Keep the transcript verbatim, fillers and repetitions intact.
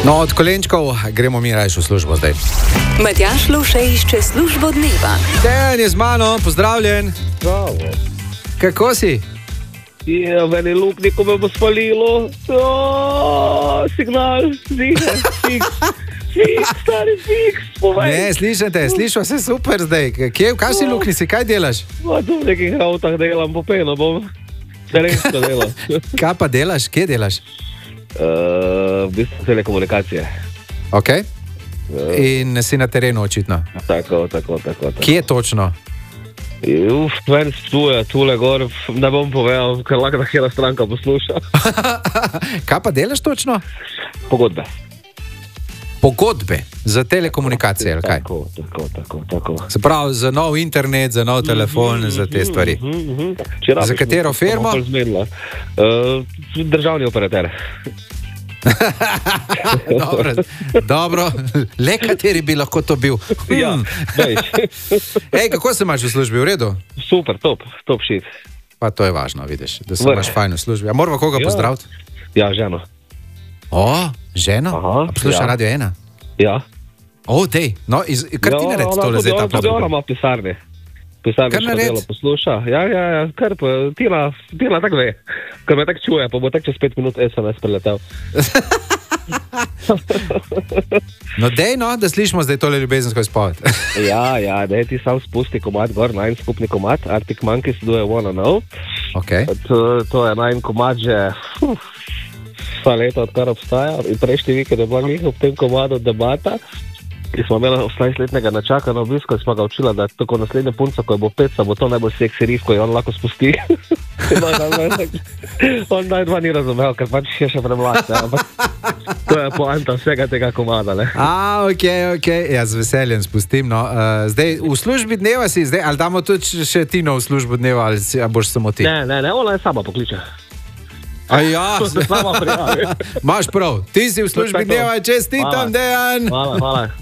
No, od kolenčkov gremo mi rajš v službo zdaj. Matjaž Lovše išče službo dneva. Dejan je z mano, pozdravljen. Bravo. Kako si? Je, meni luknje, ko me bo spalilo. O, signal, zihe, fiks, fiks, stari fiks, povej. Ne, slišim te, slišim se super zdaj. Kje, kaj si lukni si, kaj delaš? Ma, tu v nekih avtah delam, popeno bom. Terensko delam. Kaj pa delaš, kje delaš? Uh, v bistvu telekomunikacije. Ok. In si na terenu očitno. Tako, tako, tako. tako. Kje točno? Uf, meni stuje, tule gor, ne bom povedal, ker lahko da kjera stranka posluša. Kaj pa delaš točno? Pogodbe. Pogodbe za telekomunikacije, ali kaj? Tako, tako, tako, tako. Se pravi, za nov internet, za nov telefon, mm -hmm, za te stvari. Mm -hmm. Za katero firmo? Uh, državni operater. dobro, dobro, le kateri bi lahko to bil. Hmm. Ja, Ej, kako se imaš v službi, v redu? Super, top, top shit. Pa to je važno, vidiš, da se imaš fajn v službi. A moramo koga ja. pozdraviti? Ja, ženo. O, ženo? Aha, a posluša ja. Radio ena? Ja. O, dej, no, iz, kar ti naredi tole zdaj ta problem? Ja, ona ima pisarne. Pisarne še delo posluša. Ja, ja, ja, kar pa, Tina, Tina tak ve. Ker me tak čuje, pa bo tak čez pet minut es em es preletel. No, dej, no, da slišimo zdaj tole ljubezensko izpoved. ja, ja, dej ti sam spusti komad gor, najn skupni komad, Arctic Monkeys do you wanna know. Okay. To, to je najn komad že uf, vsa leta, odkar obstaja. In prejšnji vikend je bila njih ob tem komadu debata, ki smo imeli osemnajstletnega načaka na obisku in smo ga učila, da tako naslednja punca, ko je bo peca, bo to najbolj seksi riff, ko jo on lahko spusti. On naj dva ni razumel, ker pač je še premlad. To je poanta vsega tega komada. Ne? A, ok, ok. Ja, z veseljem spustim. No. Uh, zdaj, v službi dneva si zdaj, ali damo tudi še Tino v službo dneva, ali, si, ali boš samo ti? Ne, ne, ne, ona je sama pokliče. A ja, to se sama prijavi. Imaš prav, ti si v službi dneva, čestitam, Dejan. Hvala, hvala.